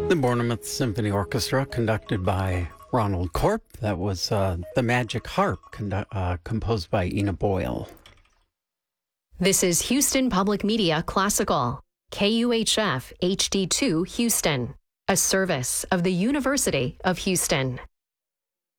The Bournemouth Symphony Orchestra, conducted by Ronald Corp. That was The Magic Harp, composed by Ina Boyle. This is Houston Public Media Classical, KUHF HD2 Houston, a service of the University of Houston.